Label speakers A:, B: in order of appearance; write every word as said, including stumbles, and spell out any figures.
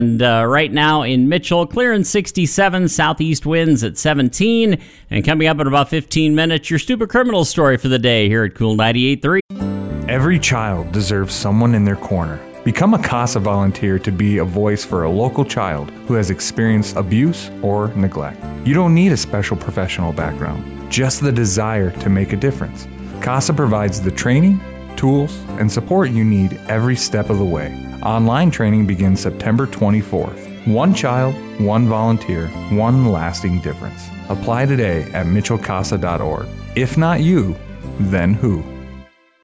A: And uh, right now in Mitchell, clearing sixty-seven, southeast winds at seventeen. And coming up in about fifteen minutes, your stupid criminal story for the day here at Cool ninety-eight point three.
B: Every child deserves someone in their corner. Become a CASA volunteer to be a voice for a local child who has experienced abuse or neglect. You don't need a special professional background, just the desire to make a difference. CASA provides the training, tools, and support you need every step of the way. Online training begins September twenty-fourth. One child, one volunteer, one lasting difference. Apply today at mitchell casa dot org. If not you, then who?